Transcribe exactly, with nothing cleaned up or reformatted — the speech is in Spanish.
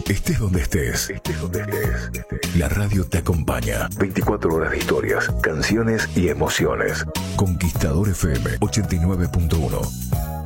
Estés donde estés. Estés donde estés. La radio te acompaña. veinticuatro horas de historias, canciones y emociones. Conquistador F M ochenta y nueve punto uno.